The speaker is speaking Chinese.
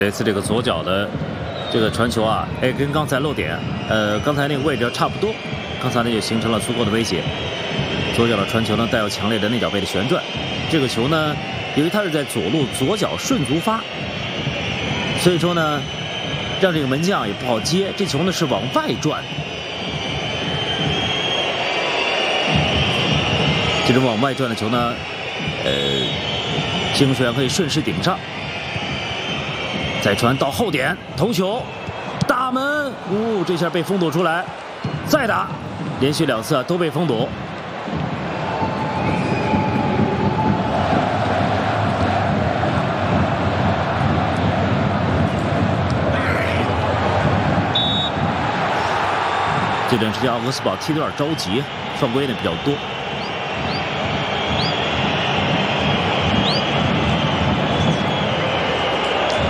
这次这个左脚的这个传球啊，哎，跟刚才漏点，刚才那个位置差不多，刚才呢也形成了足够的威胁。左脚的传球呢带有强烈的内脚背的旋转，这个球呢，由于它是在左路左脚顺足发，所以说呢，让这个门将也不好接，这球呢是往外转。这种往外转的球呢，金璇可以顺势顶上。 再传到后点，头球，大门，这下被封堵出来，再打，连续2次都被封堵。这段时间奥格斯堡踢得有点着急，犯规呢比较多。